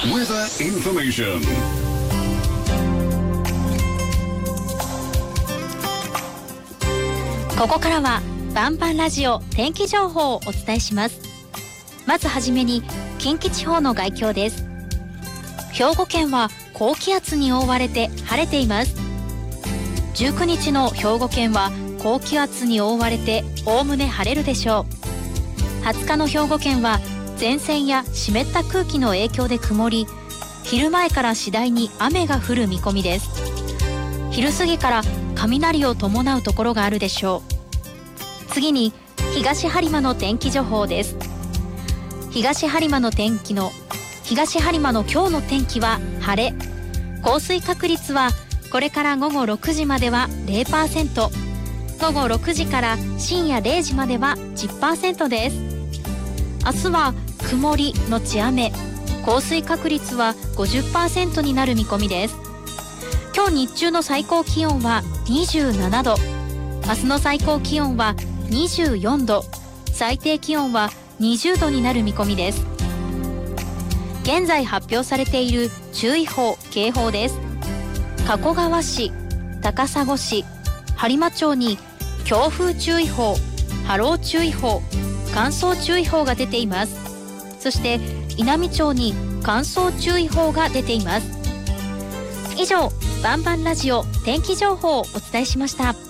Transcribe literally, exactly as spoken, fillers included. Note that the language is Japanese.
Weather information. ここからはバンバンラジオ天気情報をお伝えします。まずはじめに近畿地方の概況です。兵庫県は高気圧に覆われて晴れています。じゅうくにちの兵庫県は高気圧に覆われておおむね晴れるでしょう。はつかの兵庫県は前線や湿った空気の影響で曇り、昼前から次第に雨が降る見込みです。昼過ぎから雷を伴うところがあるでしょう。次に東播磨の天気情報です。東播磨の天気の東播磨の今日の天気は晴れ。降水確率はこれから午後ろくじまでは ゼロパーセント、午後ろくじから深夜れいじまでは じゅっパーセント です。明日は曇りのち雨、降水確率は ごじゅっパーセント になる見込みです。今日日中の最高気温はにじゅうななど、明日の最高気温はにじゅうよんど、最低気温はにじゅうどになる見込みです。現在発表されている注意報・警報です。加古川市、高砂市、播磨町に強風注意報、波浪注意報、乾燥注意報が出ています。そして稲美町に乾燥注意報が出ています。以上、バンバンラジオ天気情報をお伝えしました。